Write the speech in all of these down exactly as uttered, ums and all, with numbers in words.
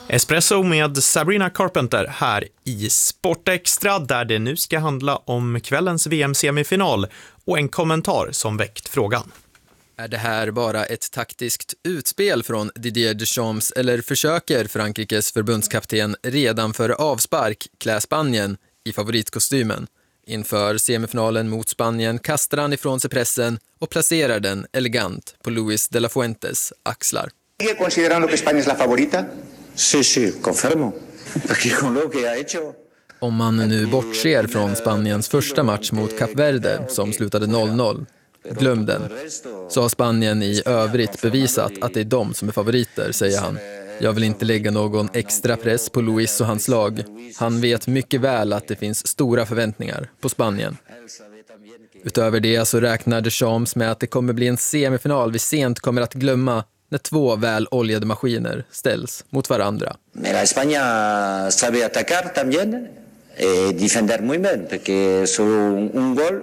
Espresso med Sabrina Carpenter här i Sportextra, där det nu ska handla om kvällens V M-semifinal och en kommentar som väckt frågan. Är det här bara ett taktiskt utspel från Didier Deschamps eller försöker Frankrikes förbundskapten redan före avspark klä Spanien i favoritkostymen? Inför semifinalen mot Spanien kastar han ifrån sig pressen och placerar den elegant på Luis de la Fuentes axlar. ¿Considerando que España es la favorita? Sí, sí, confirmo. Porque con lo que ha hecho. Om man nu bortser från Spaniens första match mot Kap Verde som slutade noll noll, glöm den. Så har Spanien i övrigt bevisat att det är de som är favoriter, säger han. Jag vill inte lägga någon extra press på Luis och hans lag. Han vet mycket väl att det finns stora förväntningar på Spanien. Utöver det så räknar Deschamps med att det kommer bli en semifinal vi sent kommer att glömma när två väl oljade maskiner ställs mot varandra. Men España sabe atacar también, eh, defender muy bien, porque solo un gol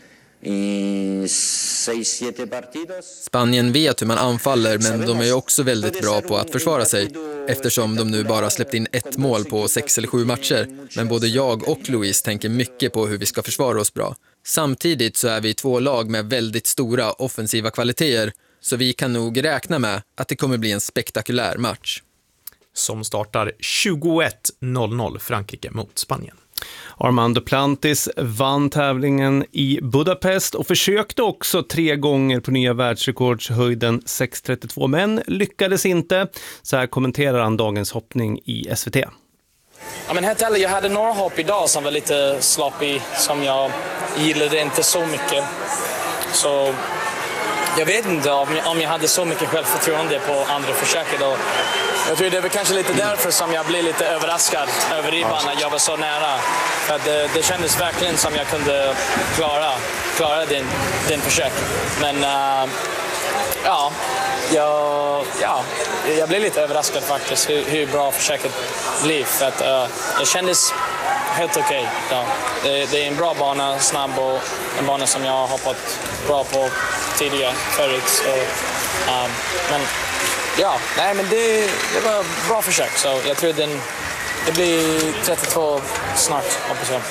i seis siete partidos. Spanien vet hur man anfaller, men de är också väldigt bra på att försvara sig eftersom de nu bara släppt in ett mål på sex eller sju matcher. Men både jag och Luis tänker mycket på hur vi ska försvara oss bra. Samtidigt så är vi två lag med väldigt stora offensiva kvaliteter, så vi kan nog räkna med att det kommer bli en spektakulär match. Som startar tjugoett noll noll Frankrike mot Spanien. Armand Duplantis vann tävlingen i Budapest och försökte också tre gånger på nya världsrekordshöjden sex trettiotvå, men lyckades inte. Så här kommenterar han dagens hoppning i S V T. Ja, men helt ärligt, jag hade några hopp idag som var lite sloppy, som jag gillade inte så mycket. Så jag vet inte om jag hade så mycket självförtroende på andra försöket. Och jag tror det var kanske lite därför som jag blev lite överraskad över ribban när jag var så nära. För att det, det kändes verkligen som jag kunde klara, klara din, din försök. Men uh, ja, jag, ja, jag blev lite överraskad faktiskt hur, hur bra försöket blev. För att uh, det kändes helt okej. Okay. Ja. Det, det är en bra bana, snabb och en bana som jag har hoppat bra på tidigare förut. Så, um, men ja, nej, men det, det var ett bra försök. Så jag tror den, det blir trettiotvå snart, hoppas jag.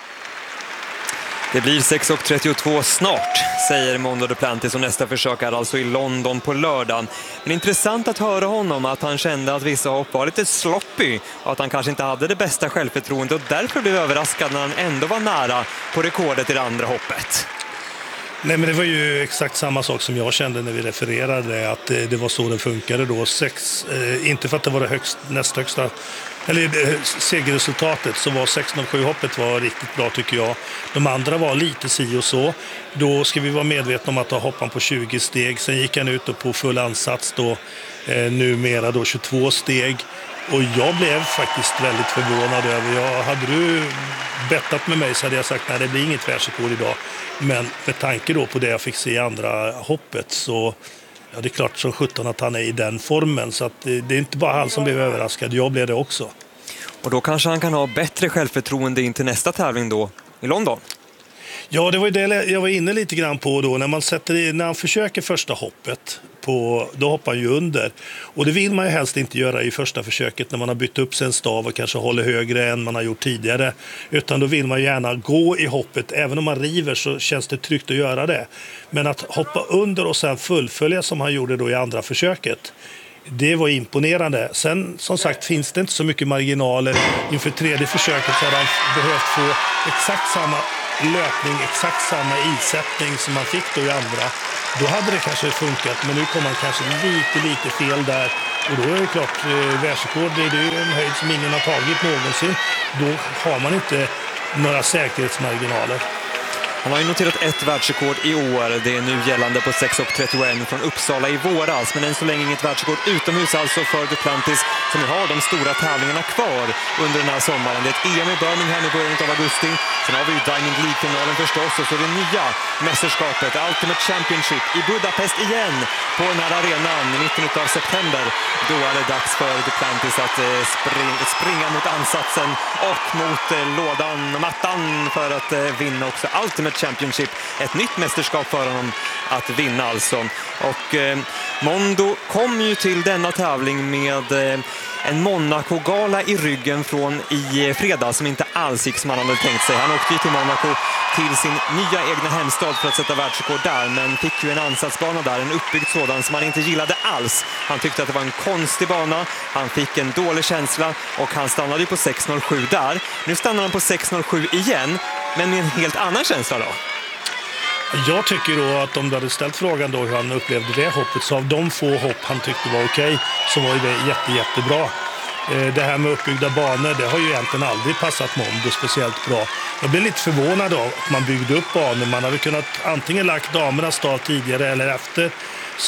Det blir sex trettiotvå snart, säger Mondo Duplantis, och nästa försök är alltså i London på lördagen. Men intressant att höra honom att han kände att vissa hopp var lite sloppy och att han kanske inte hade det bästa självförtroende och därför blev överraskad när han ändå var nära på rekordet i det andra hoppet. Nej, men det var ju exakt samma sak som jag kände när vi refererade, att det, det var så det funkade då. Sex, eh, inte för att det var det högst, näst högsta, eller eh, segerresultatet, så var sex noll sju hoppet var riktigt bra tycker jag. De andra var lite si och så. Då ska vi vara medvetna om att ha hoppan på tjugo steg. Sen gick han ut då på full ansats då, eh, numera då tjugotvå steg. Och jag blev faktiskt väldigt förvånad över, jag, hade du bettat med mig så hade jag sagt nej, det blir inget världsrekord idag. Men med tanke då på det jag fick se i andra hoppet så ja, det är klart som sjutton att han är i den formen. Så att det, det är inte bara han som blev överraskad, jag blev det också. Och då kanske han kan ha bättre självförtroende in till nästa tävling då i London. Ja, det var ju det jag var inne lite grann på då. När man sätter, när han försöker första hoppet, på, då hoppar han ju under. Och det vill man ju helst inte göra i första försöket när man har bytt upp sin stav och kanske håller högre än man har gjort tidigare. Utan då vill man gärna gå i hoppet. Även om man river så känns det tryggt att göra det. Men att hoppa under och sen fullfölja som han gjorde då i andra försöket, det var imponerande. Sen som sagt finns det inte så mycket marginaler. Inför tredje försöket så hade han behövt få exakt samma löpning, exakt samma isättning som man fick då i andra. Då hade det kanske funkat, men nu kommer man kanske lite, lite fel där. Och då är det klart, eh, världsrekord, det är ju en höjd som ingen har tagit någonsin. Då har man inte några säkerhetsmarginaler. Han har ju noterat ett världsrekord i år. Det är nu gällande på sex trettioett från Uppsala i våras. Men än så länge inget världsrekord utomhus alltså för Duplantis, som har de stora tävlingarna kvar under den här sommaren. Det är ett E M i Birmingham i början av augusti. Sen har vi ju Diamond League-finalen förstås. Och så det nya mästerskapet, Ultimate Championship i Budapest igen på den här arenan i mitten av september. Då är det dags för Duplantis att eh, spring, springa mot ansatsen och mot eh, lådan, mattan, för att eh, vinna också Ultimate Championship, ett nytt mästerskap för honom att vinna alltså. Och eh, Mondo kom ju till denna tävling med eh, en Monaco-gala i ryggen från i fredag som inte alls gick som han hade tänkt sig. Han åkte ju till Monaco till sin nya egna hemstad för att sätta världsrekord där, men fick ju en ansatsbana där, en uppbyggd sådan som han inte gillade alls. Han tyckte att det var en konstig bana, han fick en dålig känsla och han stannade ju på sex noll sju där. Nu stannar han på sex noll sju igen, men med en helt annan känsla då. Jag tycker då att om du hade ställt frågan då hur han upplevde det hoppet, så av de få hopp han tyckte var okej, så var ju det jätte, jättebra. Det här med uppbyggda banor, det har ju egentligen aldrig passat Mondo speciellt bra. Jag blev lite förvånad av att man byggde upp banor. Man hade kunnat antingen lagt damernas stav tidigare eller efter.